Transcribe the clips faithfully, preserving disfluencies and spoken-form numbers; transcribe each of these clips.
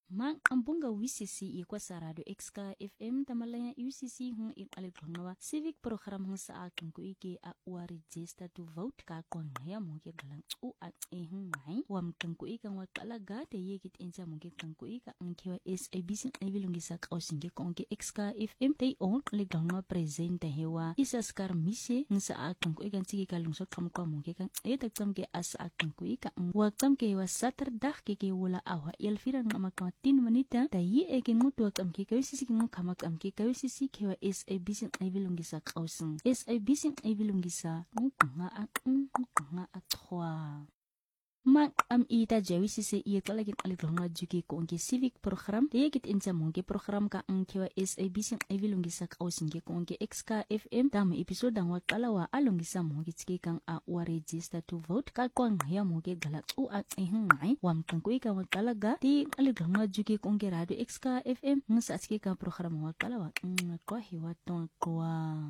Ma ambunga U C C i kwa sarado X K F M tamalaya U C C hong i qaligqonwa civic program hong sa akin ko ike a wa register to vote ka qonqya mo ke galang u a e hong mai wa mkan ko ika wa qalaga te yekit insa mo ke kan ko ika ankewa S A B C e bilungisa ka osinge ko ke X K F M te on qaligqonwa present hewa isa skar mise nsa akin ko ika tsiki kalungso kam ko mo ke kan e ta tsam ke as akin ko ika wa tsam ke wa saturday ke ke wala awa yelfira ngama tin manita tayi ekin mutu am ke kawisi king kamak am ke kawisi si kewa S A B C ay bilungisa kausen S A B C ay bilungisa nga at nga at khwa ma am ita jawisi se iya talagin alitlonga juki ko ke civic program te yekit insa mo ke program ka ang kewa S A B C ay bilungisa kausen ke ko ke X K F M dama episode ang wakalawa alungisa mo ke tsike kang a wa register to vote ka ko ngaya mo ke galak u at ay ngai wam kan ko ika wakalaga ti alitlonga juki ko ke radio X K F M ngsa tsike ka program wakalawa ko hiwa ton kwa.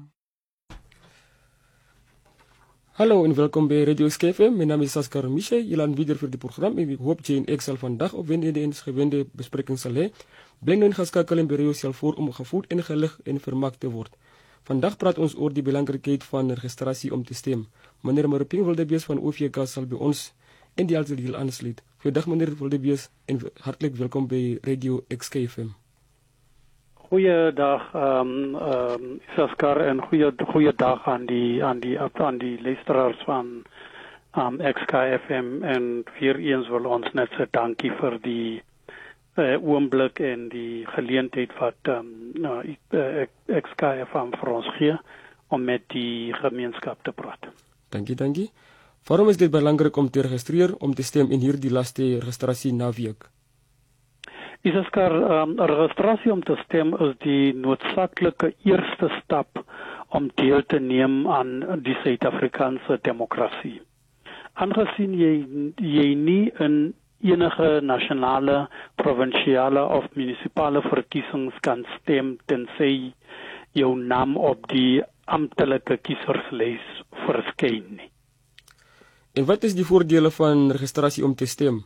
Hallo en welkom bij Radio X K F M. Mijn naam is Saskar Michel. Je laat weer voor dit programma. Ik hoop dat je in Excel vandaag opwindende en gewende bespreking zal hebben. Blijf nu geschakeld bij Radio Cel voor om gevoed en gelig en vermaakt te worden. Vandaag praat ons over de belangrijkheid van registratie om te stemmen. Meneer Maruping Wildebees van O V K zal bij ons in die alte deel aansluiten. Goedendag meneer Wildebees en hartelijk welkom bij Radio X K F M. Goeiedag, um, um, Saskar, en goeie, goeie dag aan die, aan die, aan die luisteraars van um, X K F M. En weer eens wil ons net sê dankie vir die uh, oomblik en die geleentheid wat um, nou, uh, X K F M vir ons gee om met die gemeenskap te praat. Dankie, dankie. Waarom is dit belangrijk om te registreren, om te stemmen in hierdie laste registratie naweek? Isaskar, um, registrasie om te stem is die noodsaaklike eerste stap om deel te neem aan die Suid-Afrikaanse demokrasie. Aangesien jy, jy nie in enige nasionale, provinsiale of munisipale verkiesings kan stem tensy jou naam op die amptelike kieserslys verskyn nie. En wat is die voordele van registrasie om te stem?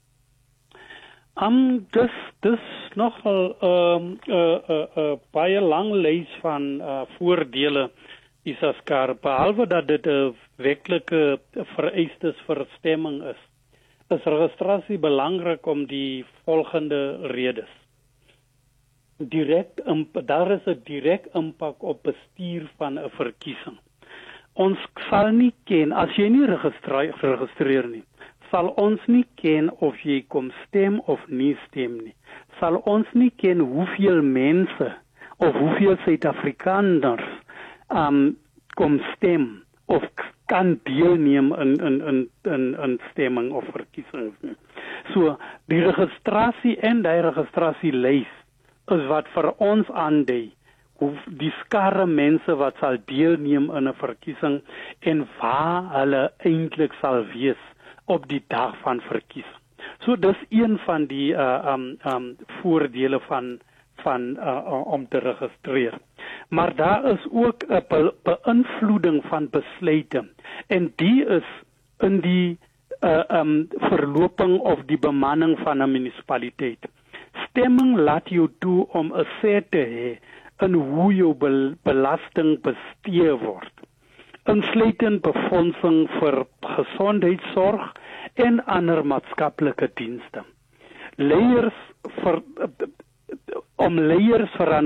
Um, dis, dis nogal um, uh, uh, uh, baie lang lys van uh, voordele, Isaskar, behalwe dat dit 'n werklike vereistes vir stemming is. Is registrasie belangrik om die volgende redes. Direk, daar is 'n direk impak op bestuur van 'n verkiesing. Ons sal nie ken, as jy nie registreer, registreer nie, sal ons nie ken of jy kom stem of nie stem nie. Sal ons nie ken hoeveel mense of hoeveel Suid-Afrikaners um, kom stem of kan deelneem in, in, in, in, in stemming of verkiesings nie. So, die registrasie en die registrasielys is wat vir ons aandui hoe die skare mense wat sal deelneem in 'n verkiesing en waar hulle eintlik sal wees op die dag van verkiesing. So dis een van die uh, um, um, voordele van, van uh, om te registreer. Maar daar is ook 'n be beïnvloeding van besluite en die is in die uh, um, verloping of die bemanning van 'n munisipaliteit. Stemming laat jou toe om 'n sê te hê in hoe jou be belasting bestee word. Insluitend befondsing vir gesondheidsorg en ander maatskaplike dienste. Leiers vir om leiers verantwoordelik